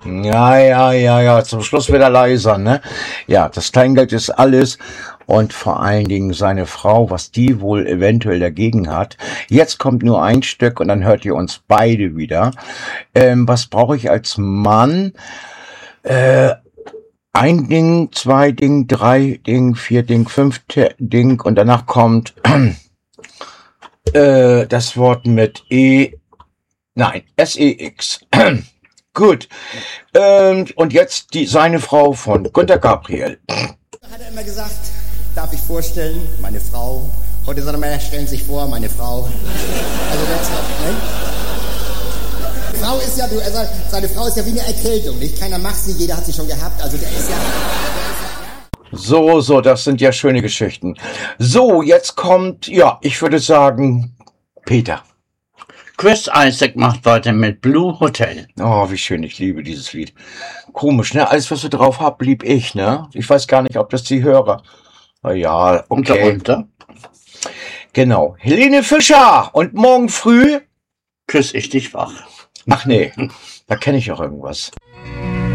Ja. Zum Schluss wieder leiser, ne? Ja, das Kleingeld ist alles. Und vor allen Dingen seine Frau, was die wohl eventuell dagegen hat. Jetzt kommt nur ein Stück und dann hört ihr uns beide wieder. Was brauche ich als Mann? Ein Ding, zwei Ding, drei Ding, vier Ding, fünf Ding und danach kommt das Wort mit SEX. Gut. Und jetzt seine Frau von Günter Gabriel. Hat er immer gesagt, darf ich vorstellen, meine Frau. Heute sagt er mal, stellen Sie sich vor, meine Frau. Also das, ne? Frau ist ja, seine Frau ist ja wie eine Erkältung, nicht? Keiner macht sie, jeder hat sie schon gehabt. Also der ist ja. So, das sind ja schöne Geschichten. So, jetzt kommt, ja, ich würde sagen, Peter. Chris Isaak macht weiter mit Blue Hotel. Oh, wie schön, ich liebe dieses Lied. Komisch, ne? Alles, was wir drauf haben, lieb ich, ne? Ich weiß gar nicht, ob das die Hörer. Na ja, okay. Unter. Genau. Helene Fischer und morgen früh Küss ich dich wach. Ach nee, da kenne ich auch irgendwas.